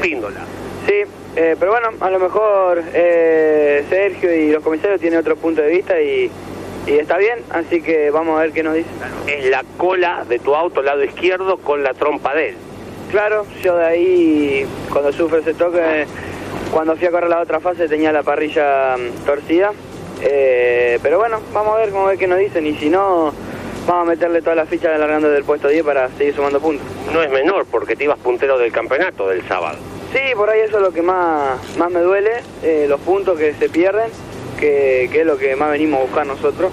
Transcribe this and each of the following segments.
Espíndola. Sí, pero bueno, a lo mejor Sergio y los comisarios tienen otro punto de vista y está bien, así que vamos a ver qué nos dicen. Es la cola de tu auto, lado izquierdo, con la trompa de él. Claro, yo de ahí, cuando sufro ese toque, cuando fui a correr la otra fase tenía la parrilla torcida, pero bueno, vamos a ver qué nos dicen, y si no, vamos a meterle todas las fichas alargando del puesto 10 para seguir sumando puntos. No es menor, porque te ibas puntero del campeonato del sábado. Sí, por ahí eso es lo que más me duele, los puntos que se pierden, que es lo que más venimos a buscar nosotros,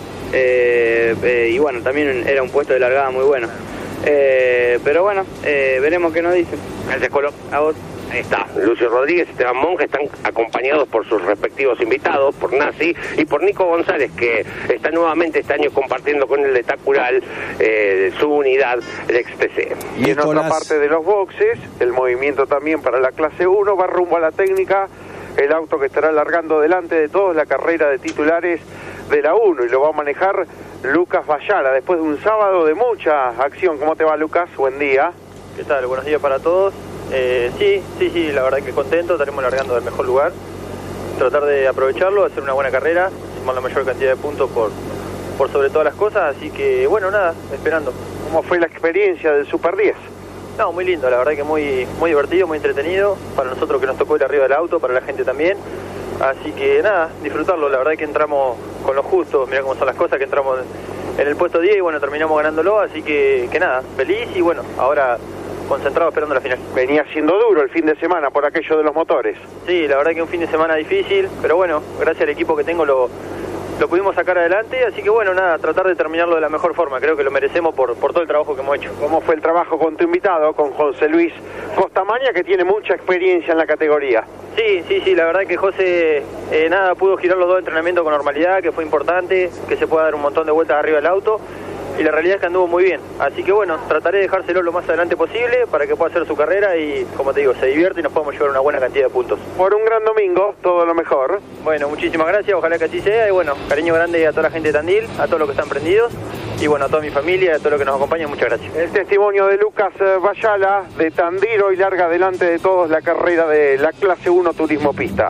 y bueno, también era un puesto de largada muy bueno. Pero bueno, veremos qué nos dicen. Gracias, Colo. A vos. Ahí está, Lucio Rodríguez y Esteban Monge están acompañados por sus respectivos invitados, por Nasi y por Nico González, que está nuevamente este año compartiendo con el Etacural su unidad, el XTC. Y en otra parte de los boxes, el movimiento también para la clase 1, va rumbo a la técnica, el auto que estará largando delante de todos la carrera de titulares de la 1, y lo va a manejar Lucas Vallala, después de un sábado de mucha acción. ¿Cómo te va, Lucas? Buen día. ¿Qué tal? Buenos días para todos. Sí, la verdad que contento, estaremos largando del mejor lugar, tratar de aprovecharlo, hacer una buena carrera, sumar la mayor cantidad de puntos por sobre todas las cosas, así que bueno, nada, esperando. ¿Cómo fue la experiencia del Super 10? No, muy lindo, la verdad que muy divertido, muy entretenido, para nosotros que nos tocó ir arriba del auto, para la gente también, así que nada, disfrutarlo, la verdad que entramos con lo justo, mirá cómo son las cosas, que entramos en el puesto 10 y bueno, terminamos ganándolo, así que nada, feliz y bueno, ahora concentrado esperando la final. Venía siendo duro el fin de semana por aquello de los motores. Sí, la verdad que un fin de semana difícil, pero bueno, gracias al equipo que tengo lo pudimos sacar adelante, así que bueno, nada, tratar de terminarlo de la mejor forma, creo que lo merecemos por todo el trabajo que hemos hecho. ¿Cómo fue el trabajo con tu invitado, con José Luis Costamaña, que tiene mucha experiencia en la categoría? Sí, la verdad que José, pudo girar los dos entrenamientos con normalidad, que fue importante, que se pueda dar un montón de vueltas arriba del auto, y la realidad es que anduvo muy bien, así que bueno, trataré de dejárselo lo más adelante posible para que pueda hacer su carrera y, como te digo, se divierte y nos podamos llevar una buena cantidad de puntos. Por un gran domingo, todo lo mejor. Bueno, muchísimas gracias, ojalá que así sea, y bueno, cariño grande a toda la gente de Tandil, a todos los que están prendidos, y bueno, a toda mi familia, a todos los que nos acompañan, muchas gracias. El testimonio de Lucas Vallala, de Tandil, hoy larga delante de todos la carrera de la clase 1 Turismo Pista.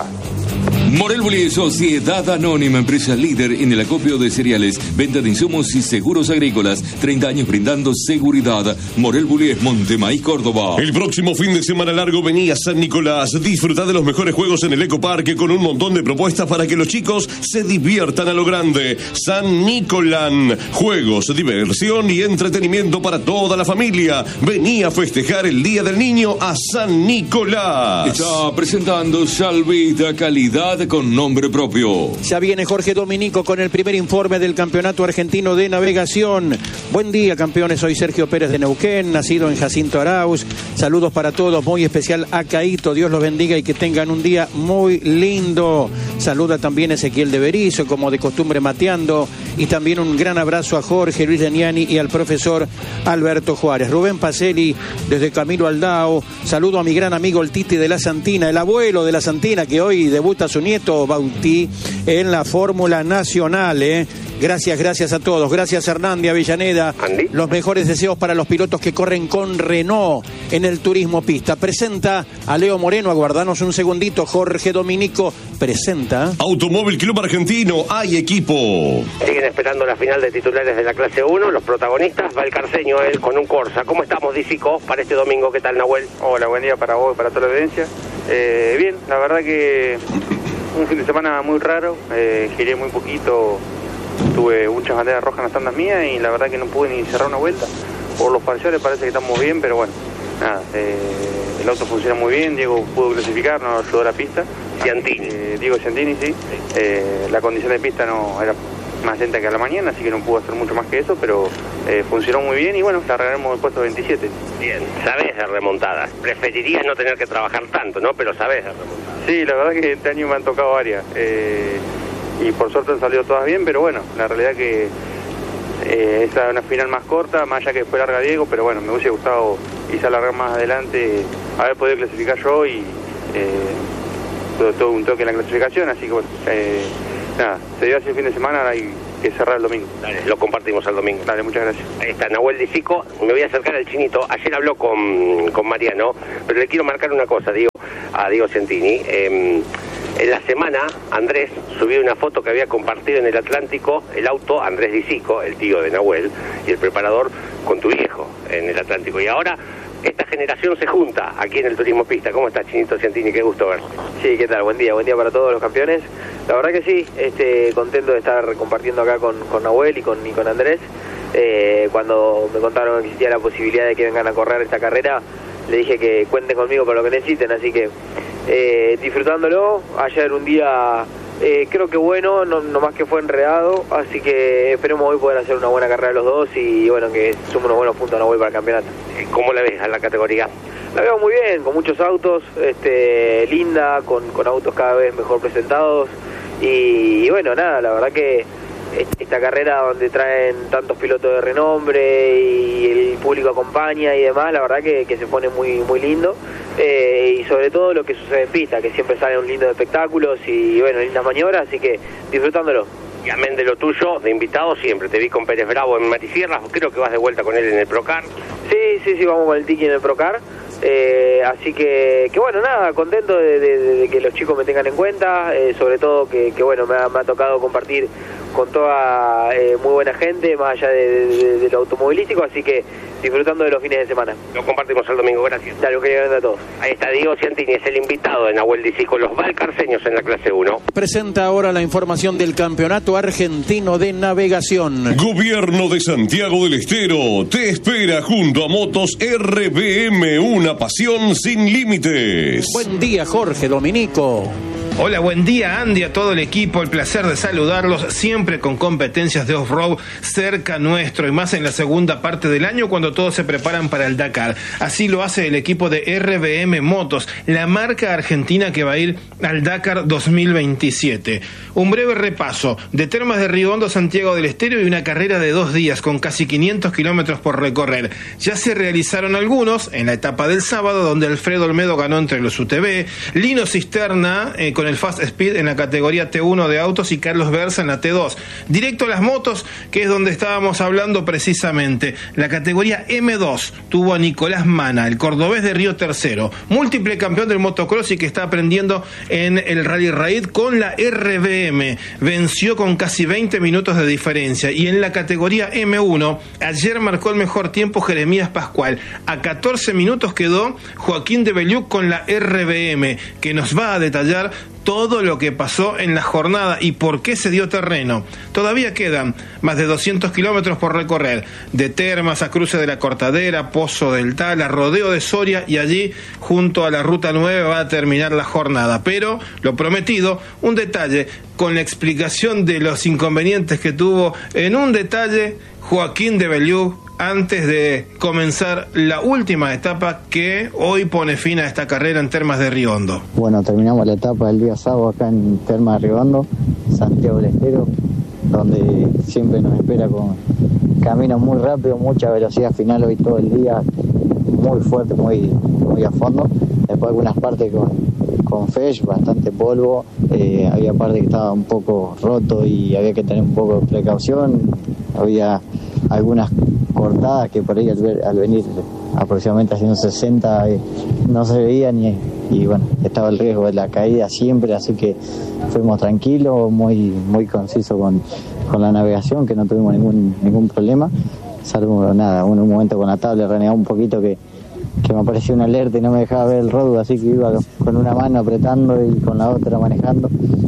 Morel Bullies, Sociedad Anónima, empresa líder en el acopio de cereales, venta de insumos y seguros agrícolas, 30 años brindando seguridad. Morel Bullies, Montemaíz, Córdoba. El próximo fin de semana largo venía San Nicolás. Disfruta de los mejores juegos en el Ecoparque con un montón de propuestas para que los chicos se diviertan a lo grande. San Nicolán, juegos, diversión y entretenimiento para toda la familia. Vení a festejar el Día del Niño a San Nicolás. Está presentando Salvita, calidad con nombre propio. Ya viene Jorge Dominico con el primer informe del Campeonato Argentino de Navegación. Buen día, campeones. Soy Sergio Pérez de Neuquén, nacido en Jacinto Arauz. Saludos para todos, muy especial a Caíto. Dios los bendiga y que tengan un día muy lindo. Saluda también Ezequiel de Berizo, como de costumbre mateando. Y también un gran abrazo a Jorge Luis Leniani y al profesor Alberto Juárez. Rubén Pacelli, desde Camilo Aldao. Saludo a mi gran amigo el Titi de la Santina, el abuelo de la Santina, que hoy debuta su nieto Bautí en la Fórmula Nacional. Gracias a todos. Gracias Hernán de Avellaneda. Andy. Los mejores deseos para los pilotos que corren con Renault en el Turismo Pista. Presenta a Leo Moreno. Aguardanos un segundito. Jorge Dominico presenta. Automóvil Club Argentino, hay equipo. Siguen esperando la final de titulares de la clase 1, los protagonistas, Valcarceño, él con un Corsa. ¿Cómo estamos, Disico, para este domingo? ¿Qué tal, Nahuel? Hola, buen día para vos y para toda la audiencia. Bien, la verdad que un fin de semana muy raro, giré muy poquito, tuve muchas banderas rojas en las tandas mías y la verdad que no pude ni cerrar una vuelta. Por los parciales parece que estamos bien, pero bueno, nada, el auto funciona muy bien, Diego pudo clasificar, no ayudó a la pista. Ciantini. Diego Ciantini, sí. La condición de pista no era más lenta que a la mañana, así que no pudo hacer mucho más que eso, pero funcionó muy bien y bueno, largaremos el puesto 27. Bien, sabés de remontadas. Preferirías no tener que trabajar tanto, ¿no? Pero sabés de remontadas. Sí, la verdad que este año me han tocado varias. Y por suerte han salido todas bien, pero bueno, la realidad que esta es una final más corta, más allá que fue larga Diego, pero bueno, me hubiese gustado quizá largar más adelante, haber podido clasificar yo y todo un toque en la clasificación, así que bueno, nada, se dio así el fin de semana, ahora hay cerrar el domingo. Dale, lo compartimos el domingo. Dale, muchas gracias. Ahí está Nahuel Dicico. Me voy a acercar al Chinito. Ayer habló con Mariano, pero le quiero marcar una cosa, a Diego Cientini. En la semana, Andrés subió una foto que había compartido en el Atlántico, el auto, Andrés Dicico, el tío de Nahuel, y el preparador, con tu viejo en el Atlántico. Y ahora esta generación se junta aquí en el Turismo Pista. ¿Cómo estás, Chinito Cientini? Qué gusto verte. Sí, ¿qué tal? Buen día para todos los campeones. La verdad que sí, contento de estar compartiendo acá con Nahuel y con Andrés. Cuando me contaron que existía la posibilidad de que vengan a correr esta carrera, le dije que cuenten conmigo para lo que necesiten, así que disfrutándolo. Ayer un día creo que bueno, no más que fue enredado, así que esperemos hoy poder hacer una buena carrera los dos y bueno, que sume unos buenos puntos a Nahuel para el campeonato. ¿Cómo la ves a la categoría? La veo muy bien, con muchos autos, linda, con autos cada vez mejor presentados y bueno, nada, la verdad que esta carrera donde traen tantos pilotos de renombre y el público acompaña y demás, la verdad que se pone muy muy lindo, y sobre todo lo que sucede en pista, que siempre salen lindos espectáculos y bueno, lindas maniobras, así que disfrutándolo. Y amén de lo tuyo, de invitado siempre, te vi con Pérez Bravo en Marisierra, creo que vas de vuelta con él en el Procar. Sí, vamos con el Tiki en el Procar. Así que bueno, nada, contento de que los chicos me tengan en cuenta, sobre todo que bueno, me ha tocado compartir con toda muy buena gente, más allá de lo automovilístico, así que disfrutando de los fines de semana. Lo compartimos el domingo, gracias. Dale, que grande a todos. Ahí está Diego Cientini, es el invitado de Nahuel Dicico, los valcarceños en la clase 1. Presenta ahora la información del Campeonato Argentino de Navegación. Gobierno de Santiago del Estero te espera junto a Motos RBM, una pasión sin límites. Buen día, Jorge Dominico. Hola, buen día Andy, a todo el equipo, el placer de saludarlos, siempre con competencias de off-road cerca nuestro y más en la segunda parte del año cuando todos se preparan para el Dakar. Así lo hace el equipo de RBM Motos, la marca argentina que va a ir al Dakar 2027. Un breve repaso de Termas de Río Hondo, Santiago del Estero y una carrera de 2 días con casi 500 kilómetros por recorrer. Ya se realizaron algunos en la etapa del sábado donde Alfredo Olmedo ganó entre los UTV, Lino Cisterna con el Fast Speed en la categoría T1 de autos y Carlos Berza en la T2. Directo a las motos, que es donde estábamos hablando precisamente. La categoría M2 tuvo a Nicolás Mana, el cordobés de Río Tercero, múltiple campeón del motocross y que está aprendiendo en el Rally Raid con la RBM. Venció con casi 20 minutos de diferencia. Y en la categoría M1, ayer marcó el mejor tiempo Jeremías Pascual. A 14 minutos quedó Joaquín de Belluc con la RBM, que nos va a detallar todo lo que pasó en la jornada y por qué se dio terreno. Todavía quedan más de 200 kilómetros por recorrer, de Termas a Cruce de la Cortadera, Pozo del Tala, Rodeo de Soria, y allí junto a la Ruta 9 va a terminar la jornada. Pero lo prometido, un detalle con la explicación de los inconvenientes que tuvo en un detalle Joaquín de Belluc antes de comenzar la última etapa que hoy pone fin a esta carrera en Termas de Río Hondo. Bueno, terminamos la etapa del día sábado acá en Termas de Río Hondo, Santiago del Estero, donde siempre nos espera con caminos muy rápidos, mucha velocidad final hoy todo el día, muy fuerte, muy a fondo. Después algunas partes con Fesh, bastante polvo, había partes que estaba un poco roto y había que tener un poco de precaución, había algunas cortadas que por ahí al venir aproximadamente haciendo 60 no se veían y bueno, estaba el riesgo de la caída siempre, así que fuimos tranquilos, muy concisos con la navegación, que no tuvimos ningún problema, salvo nada, un momento con la tabla renegaba un poquito que me apareció una alerta y no me dejaba ver el road, así que iba con una mano apretando y con la otra manejando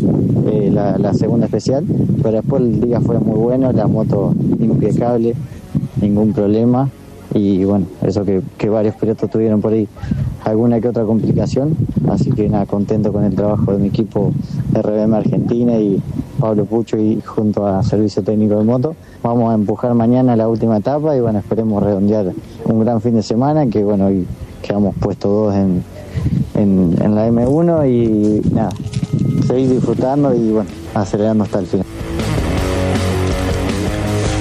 la segunda especial, pero después el día fue muy bueno, la moto impecable, ningún problema, y bueno, eso que varios pilotos tuvieron por ahí alguna que otra complicación, así que nada, contento con el trabajo de mi equipo de RBM Argentina y Pablo Pucho y junto a Servicio Técnico de Moto. Vamos a empujar mañana la última etapa y bueno, esperemos redondear un gran fin de semana, que bueno, hoy quedamos puestos 2 en la M1 y nada, seguir disfrutando y bueno, acelerando hasta el final.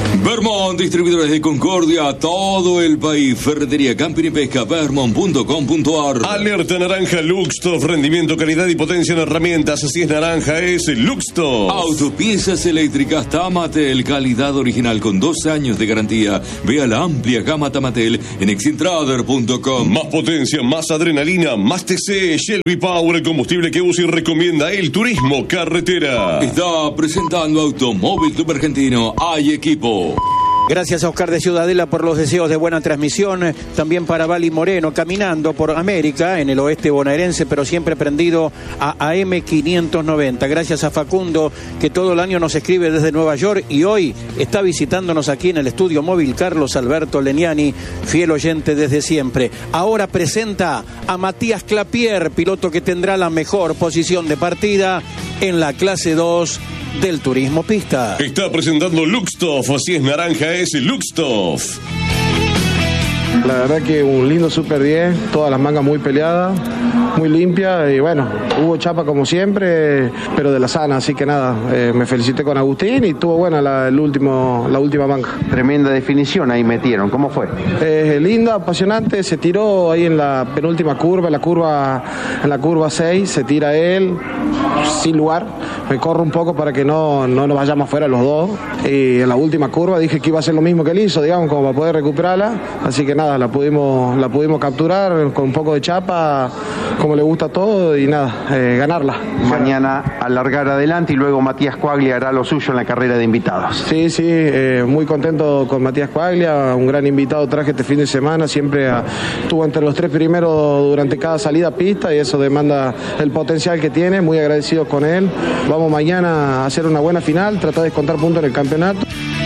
Vermont, distribuidores de Concordia a todo el país. Ferretería, camping y pesca, vermont.com.ar. Alerta naranja Luxtof, rendimiento, calidad y potencia en herramientas. Si es naranja, es Luxtof. Autopiezas eléctricas Tamatel, calidad original con 2 años de garantía. Vea la amplia gama Tamatel en exintrader.com. Más potencia, más adrenalina, más TC. Shelby Power, el combustible que usa y recomienda el turismo carretera. Está presentando Automóvil Club Argentino. Hay equipo. Gracias a Oscar de Ciudadela por los deseos de buena transmisión. También para Vali Moreno, caminando por América, en el oeste bonaerense, pero siempre prendido a AM590. Gracias a Facundo, que todo el año nos escribe desde Nueva York y hoy está visitándonos aquí en el estudio móvil Carlos Alberto Leniani, fiel oyente desde siempre. Ahora presenta a Matías Clapier, piloto que tendrá la mejor posición de partida en la clase 2 del turismo pista. Está presentando Luxtof, si es naranja es Luxtof. La verdad que un lindo Super 10, todas las mangas muy peleadas, muy limpias y bueno, hubo chapa como siempre, pero de la sana, así que nada, me felicité con Agustín y estuvo buena la última manga. Tremenda definición ahí metieron, ¿cómo fue? Linda, apasionante, se tiró ahí en la penúltima curva, en la curva 6, se tira él, sin lugar, me corro un poco para que no nos vayamos afuera los dos y en la última curva dije que iba a hacer lo mismo que él hizo, digamos, como para poder recuperarla, así que nada, la pudimos capturar con un poco de chapa, como le gusta a todo y nada, ganarla. Mañana alargar adelante y luego Matías Coaglia hará lo suyo en la carrera de invitados. Sí, muy contento con Matías Coaglia, un gran invitado traje este fin de semana, siempre estuvo entre los 3 primeros durante cada salida a pista y eso demanda el potencial que tiene, muy agradecidos con él. Vamos mañana a hacer una buena final, tratar de contar puntos en el campeonato.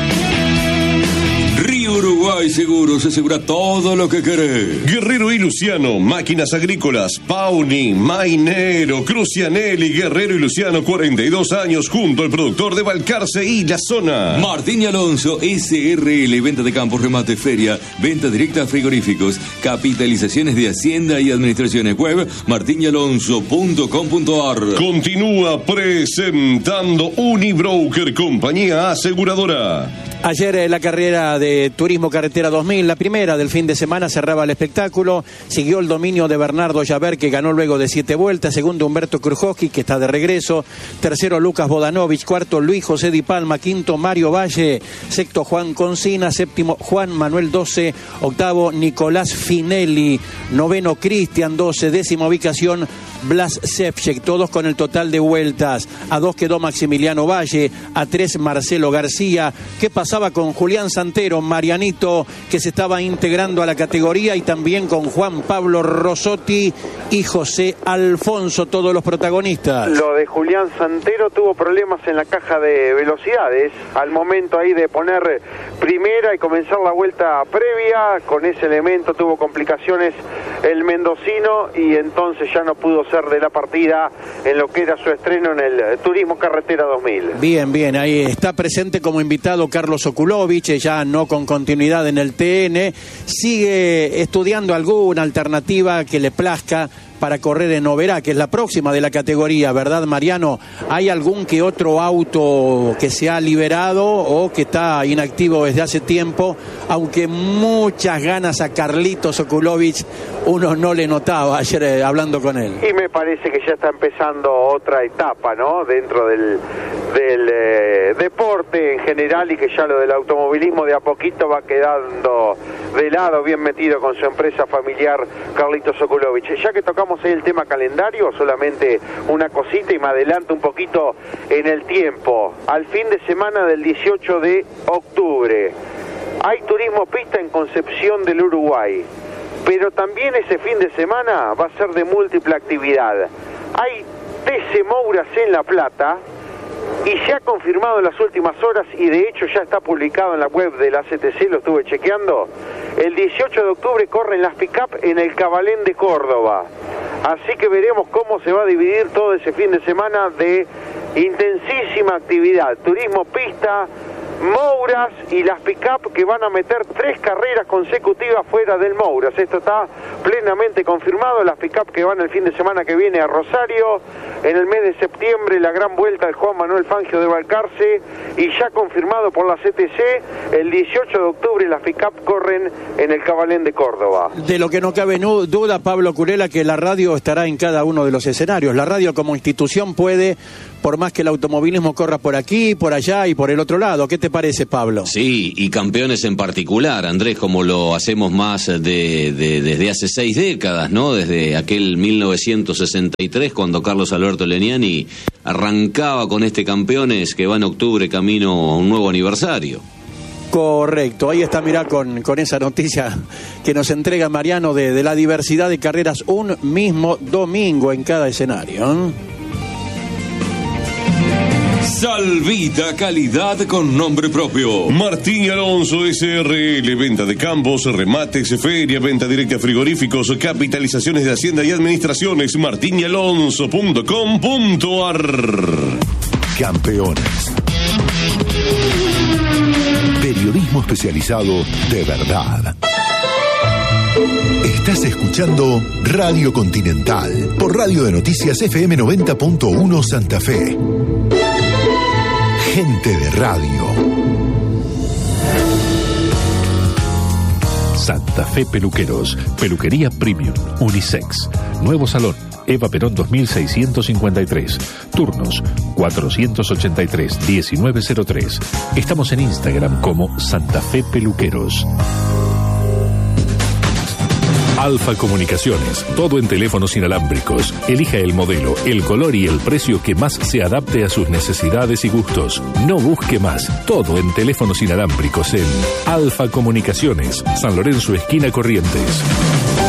Uruguay Seguros asegura todo lo que querés. Guerrero y Luciano, máquinas agrícolas, Pauni, Mainero, Crucianelli, Guerrero y Luciano, 42 años, junto al productor de Balcarce y la zona. Martín y Alonso, SRL, venta de campos, remate, feria, venta directa a frigoríficos, capitalizaciones de Hacienda y administraciones. Web, martinyalonso.com.ar. Continúa presentando Unibroker, compañía aseguradora. Ayer la carrera de Turismo Carretera 2000, la primera del fin de semana, cerraba el espectáculo. Siguió el dominio de Bernardo Llaver, que ganó luego de 7 vueltas. Segundo, Humberto Krujowski, que está de regreso. Tercero, Lucas Bodanovich. Cuarto, Luis José Di Palma. Quinto, Mario Valle. Sexto, Juan Concina. Séptimo, Juan Manuel 12. Octavo, Nicolás Finelli. Noveno, Cristian 12. Décima ubicación, Blas Sepchek. Todos con el total de vueltas. A 2 quedó Maximiliano Valle. A 3, Marcelo García. ¿Qué pasaba con Julián Santero, Marianito, que se estaba integrando a la categoría, y también con Juan Pablo Rosotti y José Alfonso, todos los protagonistas? Lo de Julián Santero tuvo problemas en la caja de velocidades al momento ahí de poner primera y comenzar la vuelta previa. Con ese elemento tuvo complicaciones el mendocino y entonces ya no pudo ser de la partida en lo que era su estreno en el Turismo Carretera 2000. Bien, ahí está presente como invitado Carlos Okulovich, ya no con continuidad en el TN, sigue estudiando alguna alternativa que le plazca para correr en Oberá, que es la próxima de la categoría, ¿verdad, Mariano? ¿Hay algún que otro auto que se ha liberado o que está inactivo desde hace tiempo? Aunque muchas ganas a Carlitos Okulovich uno no le notaba ayer hablando con él. Y me parece que ya está empezando otra etapa, ¿no? Dentro del deporte en general, y que ya lo del automovilismo de a poquito va quedando de lado, bien metido con su empresa familiar Carlitos Okulovich. Ya que tocamos ahí el tema calendario, solamente una cosita y me adelanto un poquito en el tiempo. Al fin de semana del 18 de octubre hay turismo pista en Concepción del Uruguay, pero también ese fin de semana va a ser de múltiple actividad. Hay TC Mouras en La Plata, y se ha confirmado en las últimas horas, y de hecho ya está publicado en la web de la CTC, lo estuve chequeando. El 18 de octubre corren las pick-up en el Cabalén de Córdoba. Así que veremos cómo se va a dividir todo ese fin de semana de intensísima actividad. Turismo pista, Mouras y las pick-up que van a meter 3 carreras consecutivas fuera del Mouras. Esto está plenamente confirmado. Las pick-up que van el fin de semana que viene a Rosario. En el mes de septiembre la gran vuelta del Juan Manuel Fangio de Balcarce. Y ya confirmado por la CTC, el 18 de octubre las pick-up corren en el Cabalén de Córdoba. De lo que no cabe duda, Pablo Curela, que la radio estará en cada uno de los escenarios. La radio como institución puede, por más que el automovilismo corra por aquí, por allá y por el otro lado. ¿Qué te parece, Pablo? Sí, y campeones en particular, Andrés, como lo hacemos más desde hace 6 décadas, ¿no? Desde aquel 1963, cuando Carlos Alberto Leniani arrancaba con este Campeones que va en octubre camino a un nuevo aniversario. Correcto, ahí está, mirá, con esa noticia que nos entrega Mariano de la diversidad de carreras un mismo domingo en cada escenario, ¿eh? Salvita, calidad con nombre propio. Martín Alonso SRL, venta de campos, remates, feria, venta directa, frigoríficos, capitalizaciones de Hacienda y Administraciones. martinialonso.com.ar. Campeones. Periodismo especializado de verdad. Estás escuchando Radio Continental por Radio de Noticias FM 90.1 Santa Fe. Gente de radio. Santa Fe Peluqueros, peluquería premium, unisex. Nuevo salón, Eva Perón 2653. Turnos 483-1903. Estamos en Instagram como Santa Fe Peluqueros. Alfa Comunicaciones, todo en teléfonos inalámbricos. Elija el modelo, el color y el precio que más se adapte a sus necesidades y gustos. No busque más, todo en teléfonos inalámbricos en Alfa Comunicaciones, San Lorenzo, esquina Corrientes.